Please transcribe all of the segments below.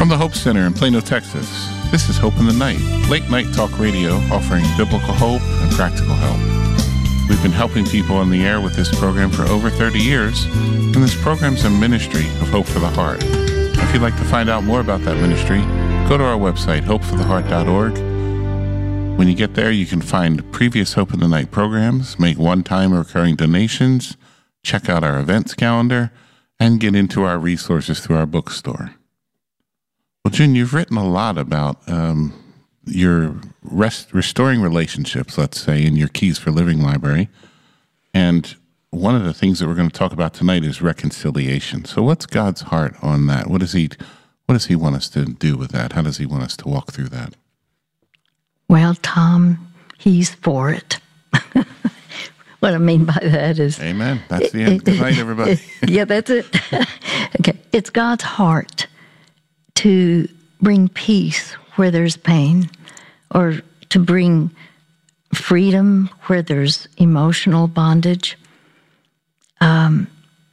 From the Hope Center in Plano, Texas, this is Hope in the Night, late night talk radio offering biblical hope and practical help. We've been helping people on the air with this program for over 30 years, and this program's a ministry of Hope for the Heart. If you'd like to find out more about that ministry, go to our website, hopefortheheart.org. When you get there, you can find previous Hope in the Night programs, make one-time or recurring donations, check out our events calendar, and get into our resources through our bookstore. Well, June, you've written a lot about your restoring relationships, let's say, in your Keys for Living library. And one of the things that we're going to talk about tonight is reconciliation. So what's God's heart on that? What does he want us to do with that? How does he want us to walk through that? Well, Tom, he's for it. What I mean by that is... Amen. That's the end. Good night, everybody. Yeah, that's it. Okay. It's God's heart to bring peace where there's pain, or to bring freedom where there's emotional bondage. The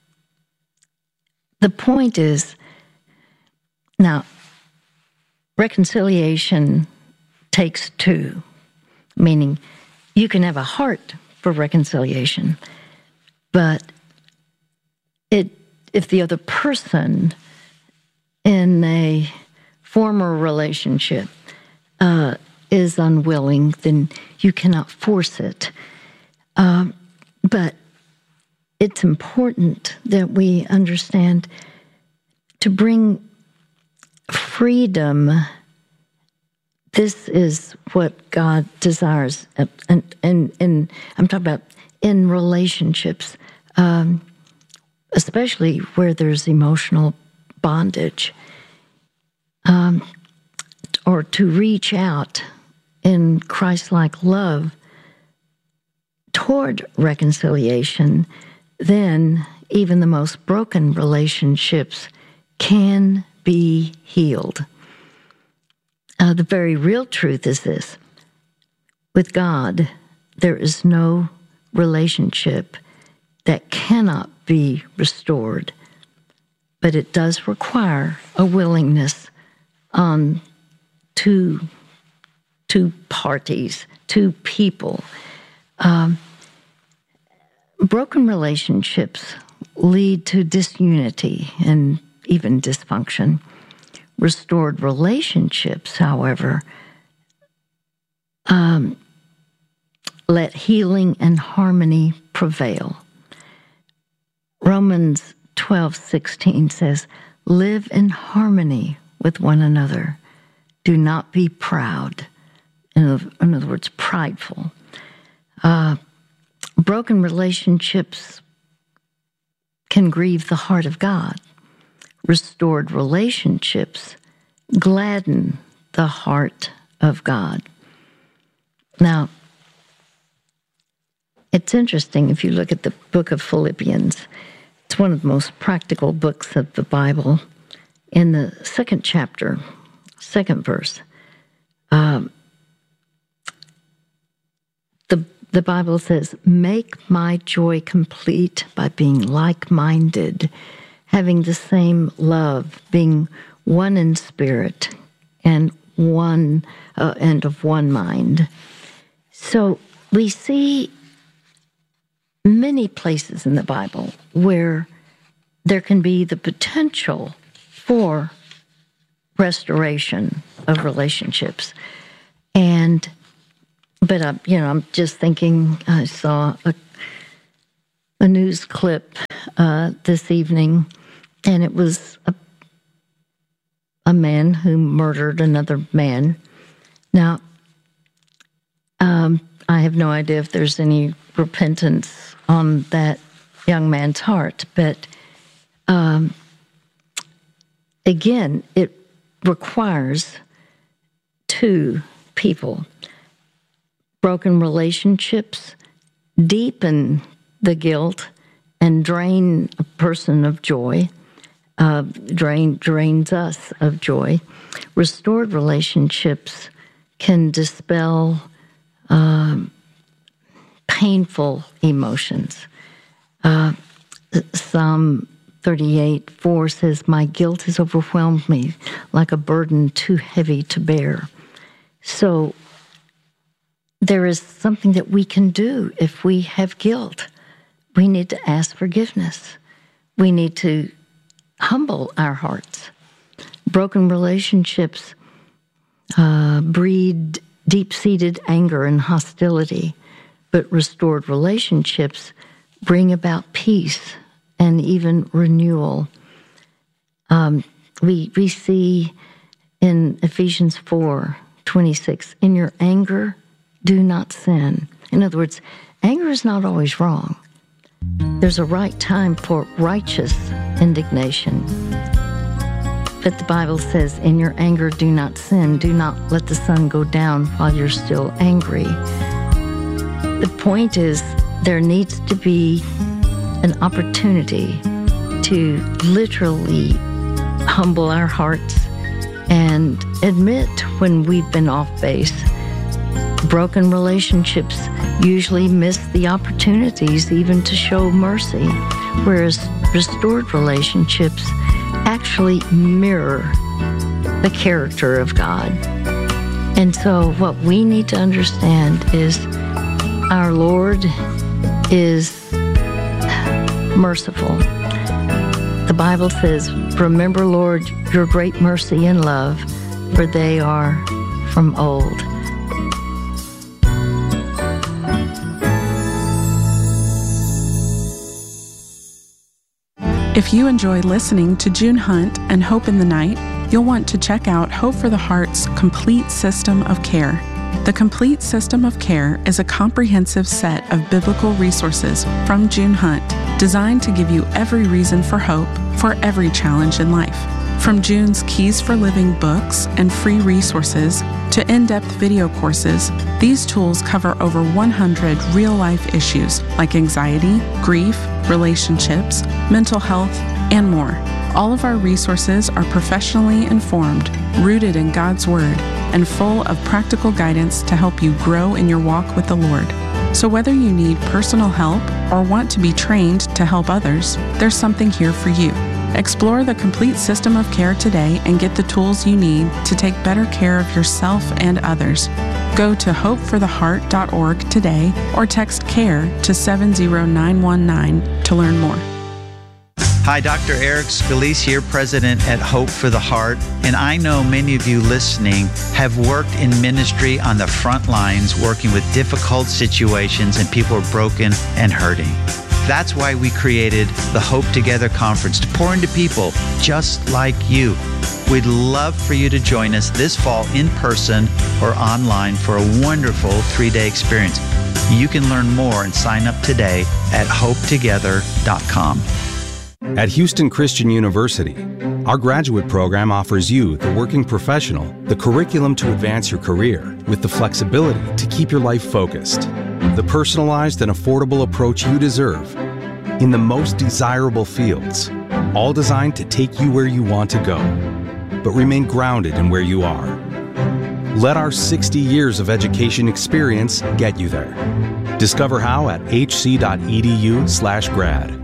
point is, now, reconciliation takes two, meaning you can have a heart for reconciliation, but if the other person in a former relationship is unwilling, then you cannot force it. But it's important that we understand to bring freedom. This is what God desires, and I'm talking about in relationships, especially where there's emotional bondage, or to reach out in Christ-like love toward reconciliation. Then even the most broken relationships can be healed. The very real truth is this: with God, there is no relationship that cannot be restored, but it does require a willingness on two parties, two people. Broken relationships lead to disunity and even dysfunction. Restored relationships, however, let healing and harmony prevail. Romans 12:16 says, "Live in harmony with one another. Do not be proud." In other words, prideful. Broken relationships can grieve the heart of God. Restored relationships gladden the heart of God. Now, it's interesting if you look at the book of Philippians. It's one of the most practical books of the Bible. In the second chapter, second verse, the Bible says, "Make my joy complete by being like-minded, having the same love, being one in spirit, and of one mind." So we see many places in the Bible where there can be the potential for restoration of relationships. But I'm just thinking, I saw a news clip this evening, and it was a man who murdered another man. Now, I have no idea if there's any repentance on that young man's heart, but again, it requires two people. Broken relationships deepen the guilt and drain a person of joy, drains us of joy. Restored relationships can dispel painful emotions. Psalm 38:4 says, "My guilt has overwhelmed me like a burden too heavy to bear." So there is something that we can do if we have guilt. We need to ask forgiveness. We need to humble our hearts. Broken relationships breed deep-seated anger and hostility, but restored relationships bring about peace and even renewal. We see in Ephesians 4:26, "In your anger, do not sin." In other words, anger is not always wrong. There's a right time for righteous indignation. But the Bible says, "In your anger, do not sin. Do not let the sun go down while you're still angry." The point is, there needs to be an opportunity to literally humble our hearts and admit when we've been off base. Broken relationships usually miss the opportunities even to show mercy, whereas restored relationships actually mirror the character of God. And so what we need to understand is our Lord is merciful. The Bible says, "Remember, Lord, your great mercy and love, for they are from old." If you enjoy listening to June Hunt and Hope in the Night, you'll want to check out Hope for the Heart's Complete System of Care. The Complete System of Care is a comprehensive set of biblical resources from June Hunt, designed to give you every reason for hope for every challenge in life. From June's Keys for Living books and free resources to in-depth video courses, these tools cover over 100 real-life issues like anxiety, grief, relationships, mental health, and more. All of our resources are professionally informed, rooted in God's Word, and full of practical guidance to help you grow in your walk with the Lord. So whether you need personal help or want to be trained to help others, there's something here for you. Explore the Complete System of Care today and get the tools you need to take better care of yourself and others. Go to hopefortheheart.org today or text CARE to 70919 to learn more. Hi, Dr. Eric Scalise here, President at Hope for the Heart. And I know many of you listening have worked in ministry on the front lines, working with difficult situations and people are broken and hurting. That's why we created the Hope Together Conference, to pour into people just like you. We'd love for you to join us this fall in person or online for a wonderful 3-day experience. You can learn more and sign up today at hopetogether.com. At Houston Christian University, our graduate program offers you, the working professional, the curriculum to advance your career with the flexibility to keep your life focused, the personalized and affordable approach you deserve in the most desirable fields, all designed to take you where you want to go, but remain grounded in where you are. Let our 60 years of education experience get you there. Discover how at hc.edu/grad.